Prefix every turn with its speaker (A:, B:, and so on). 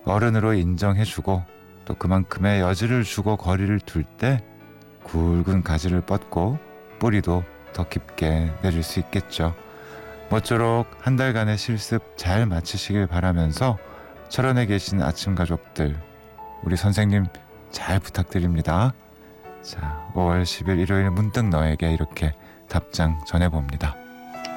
A: 어른으로 인정해주고 또 그만큼의 여지를 주고 거리를 둘 때 굵은 가지를 뻗고 뿌리도 더 깊게 내릴 수 있겠죠. 모쪼록 한 달간의 실습 잘 마치시길 바라면서 철원에 계신 아침 가족들, 우리 선생님 잘 부탁드립니다. 자, 5월 10일 일요일 문득 너에게 이렇게 답장 전해봅니다.